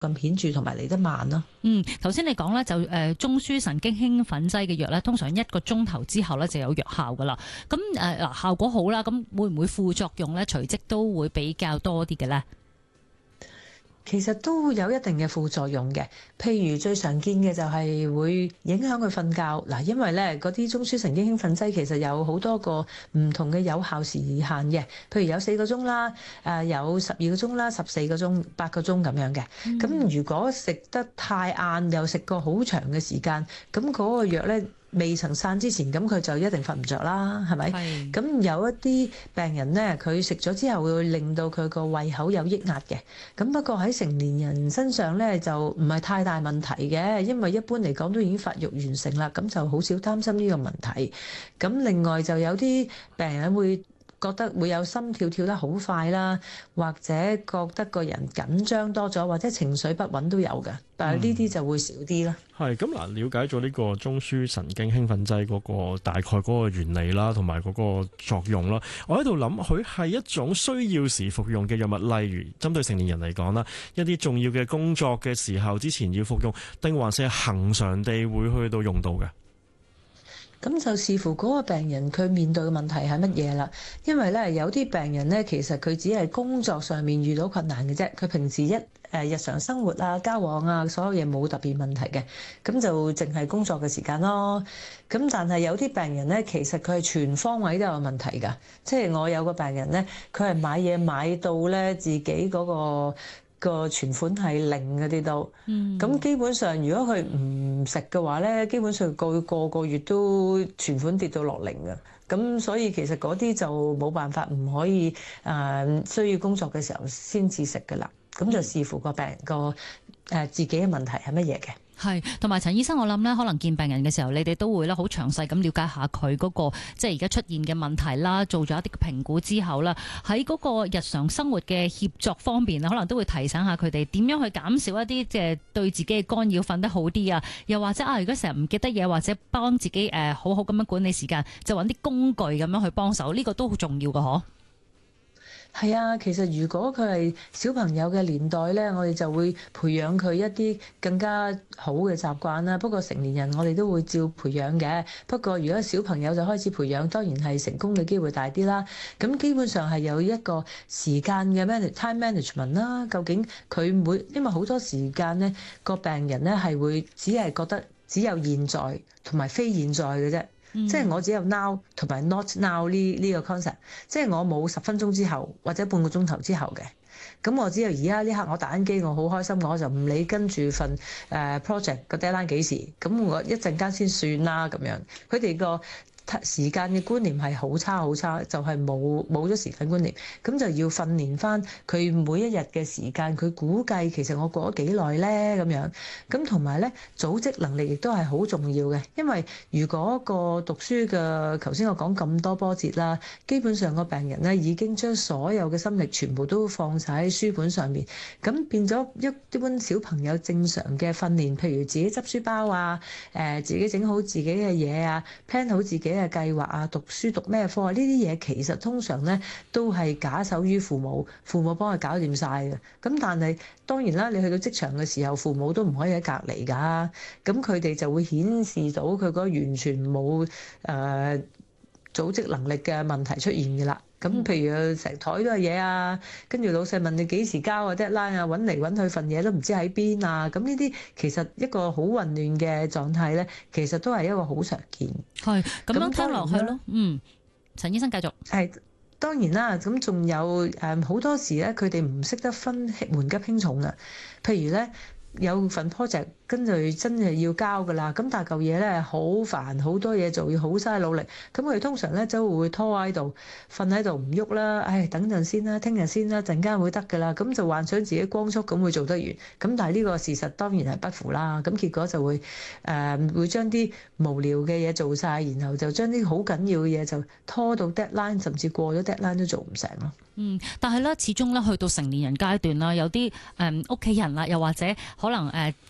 咁顯著同埋嚟得慢咯。 頭先你講咧就中樞神經興奮劑嘅藥咧，通常1個鐘頭之後咧就有藥效噶啦。咁效果好啦，咁會唔會副作用咧隨即都會比較多啲嘅咧？ 其實都有一定嘅副作用嘅，譬如最常見嘅就係會影響佢瞓覺嗱，因為咧嗰啲中樞神經興奮劑其實有好多個唔同嘅有效時限嘅，譬如有4個鐘啦，有12個鐘啦、14個鐘、8個鐘咁樣嘅。咁如果食得太晏，又食過好長嘅時間，咁嗰個藥咧未曾散之前，咁佢就一定瞓唔着啦，係咪？咁有一啲病人咧，佢食咗之後會令到佢個胃口有抑壓嘅。咁不過喺成年人身上咧就唔係太大問題嘅，因為一般嚟講都已經發育完成啦，咁就好少擔心呢個問題。咁另外就有啲病人會覺得會有心跳跳得好快啦，或者覺得個人緊張多咗，或者情緒不穩都有嘅，但係呢啲就會少啲啦。 係咁嗱，了解咗呢個中樞神經興奮劑嗰個大概嗰個原理啦，同埋嗰個作用啦，我喺度諗佢係一種需要時服用嘅藥物，例如針對成年人嚟講啦，一啲重要嘅工作嘅時候之前要服用，定還是係恆常地會去到用到嘅？ 咁就視乎嗰個病人佢面對嘅問題係乜嘢啦。因為咧有啲病人咧，其實佢只係工作上面遇到困難嘅啫，佢平時日常生活啊、交往啊，所有嘢冇特別問題嘅，咁就淨係工作嘅時間咯。咁但係有啲病人咧，其實佢係全方位都有問題㗎。即係我有個病人咧，佢係買嘢買到咧自己嗰個存款係零嗰啲都，咁基本上如果佢唔食嘅話咧，基本上個個月都存款跌到落零嘅，咁所以其實嗰啲就冇辦法，唔可以需要工作嘅時候先至食㗎啦，咁就視乎個病人個自己嘅問題係乜嘢嘅。 係，同埋陳醫生，我諗咧，可能見病人嘅時候，你哋都會咧好詳細咁了解下佢嗰個即係而家出現嘅問題啦，做咗一啲評估之後啦，喺嗰個日常生活嘅協作方面，可能都會提醒下佢哋點樣去減少一啲即係對自己嘅干擾，瞓得好啲啊，又或者如果成日唔記得嘢，或者幫自己好好咁樣管理時間，就揾啲工具咁樣去幫手，呢個都好重要㗎嗬。 係啊，其實如果佢係小朋友嘅年代咧，我哋就會培養佢一啲更加好嘅習慣啦。不過成年人我哋都會照培養嘅。不過如果小朋友就開始培養，當然係成功嘅機會大啲啦。咁基本上係有一個時間嘅time management 啦。究竟佢因為好多時間咧，個病人咧係會只係覺得只有現在同埋非現在嘅啫。即係我只有 now 同埋 not now 呢個 concept，即係我冇10分鐘之後或者半個鐘頭之後嘅，咁我只有而家呢刻我打緊機，我好開心，我就唔理跟住份project 個 deadline 幾時，咁我一陣間先算啦咁樣。佢哋個時間嘅觀念係好差，就係冇咗時間觀念，咁就要訓練翻佢每一日嘅時間，佢估計其實我過咗幾耐咧咁樣，咁同埋咧組織能力亦都係好重要嘅，因為如果個讀書嘅頭先我講咁多波折啦，基本上個病人咧已經將所有嘅心力全部都放晒喺書本上面，咁變咗一般小朋友正常嘅訓練，譬如自己執書包啊，自己整好自己嘅嘢啊 plan 好自己嘅計劃啊，讀書讀咩科啊？呢啲嘢其實通常咧都係假手於父母幫佢搞掂晒嘅。咁但係當然啦，你去到職場嘅時候，父母都唔可以喺隔離㗎。咁佢哋就會顯示到佢嗰個完全冇組織能力嘅問題出現㗎啦。咁譬如成台都係嘢啊，跟住老細問你幾時交啊 deadline 啊，揾嚟揾去份嘢都唔知喺邊啊，咁呢啲其實一個好混亂嘅狀態咧，其實都係一個好常見。 係咁樣聽落去咯。陳醫生繼續。係當然啦，咁仲有好多時咧，佢哋唔識得分緩急輕重啊。譬如咧有份 project。跟住真係要交㗎啦，咁但係嚿嘢咧好煩，好多嘢做，要好嘥努力。咁佢哋通常咧就會拖喺度，瞓喺度唔喐啦。唉，等陣先啦，聽日先啦，陣間會得㗎啦。咁就幻想自己光速咁會做得完。咁但係呢個事實當然係不符啦。咁結果就會會將啲無聊嘅嘢做晒，然後就將啲好緊要嘅嘢就拖到 deadline， 甚至過咗 deadline 都做唔成咯。 但係咧，始終咧去到成年人階段啦，有啲屋企人啦，又或者可能有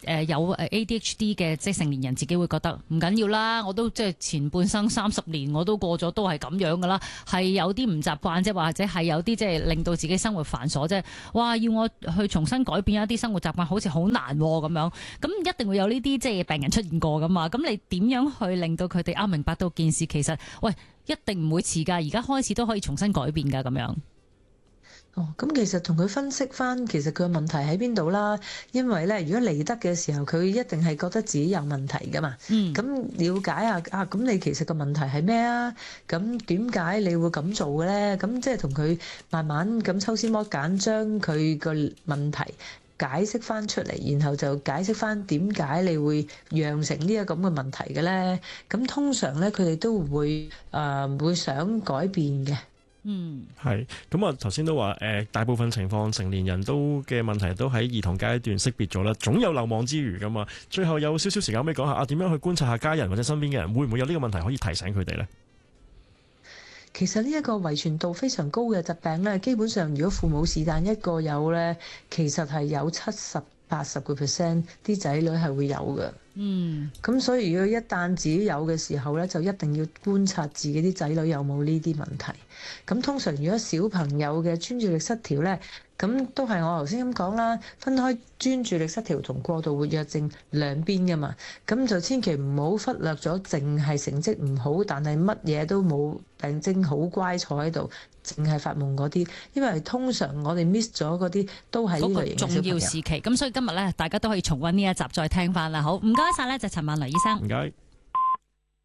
ADHD 嘅即係成年人自己會覺得唔緊要啦，我都即係前半生30年我都過咗，都係咁樣噶啦，係有啲唔習慣啫，或者係有啲即係令到自己生活繁瑣啫。哇，要我去重新改變一啲生活習慣，好似好難咁樣。咁一定會有呢啲即係病人出現過噶嘛。咁你點樣去令到佢哋明白到件事其實喂一定唔會遲㗎，而家開始都可以重新改變㗎咁樣。 咁其實同佢分析翻，其實佢嘅問題喺邊度啦？因為咧，如果嚟得嘅時候，佢一定係覺得自己有問題噶嘛。咁了解下咁你其實個問題係咩啊？咁點解你會咁做嘅咧？咁即係同佢慢慢咁抽絲剝繭，將佢個問題解釋翻出嚟，然後就解釋翻點解你會釀成呢個咁嘅問題嘅咧？咁通常咧，佢哋都會想改變嘅。 係咁啊！頭先都話大部分情況成年人都嘅問題都喺兒童階段識別咗啦，總有漏網之魚噶嘛。最後有少少時間可以講下點樣去觀察下家人或者身邊嘅人會唔會有呢個問題可以提醒佢哋呢？ 其實呢一個遺傳度非常高嘅疾病咧，基本上如果父母是但一個有咧，其實係有70-80% 啲仔女係會有嘅。咁所以如果一旦自己有嘅時候咧，就一定要觀察自己啲仔女有冇呢啲問題。咁通常如果小朋友嘅專注力失調咧，咁都係我頭先咁講啦，分開專注力失調同過度活躍症兩邊噶嘛。咁就千祈唔好忽略咗，淨係成績唔好，但係乜嘢都冇病徵，好乖坐喺度，淨係發夢嗰啲。因為通常我哋 miss 咗嗰啲都係呢類型嘅小朋友。 重要時期。咁所以今日咧，大家都可以重溫呢一集再聽翻啦。好，唔該晒咧，就陳萬雷醫生。 唔該。